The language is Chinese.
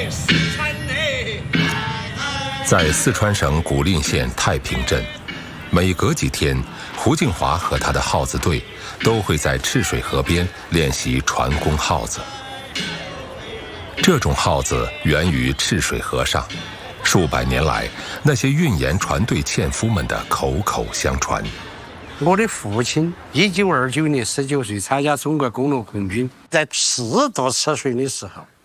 在四川省古蔺县太平镇，每隔几天，胡静华和他的号子队都会在赤水河边练习传功号子。这种号子源于赤水河上，数百年来，那些运盐船队纤夫们的口口相传。 我的父亲1929年19岁参加中国公路空军，在4度赤水的时候，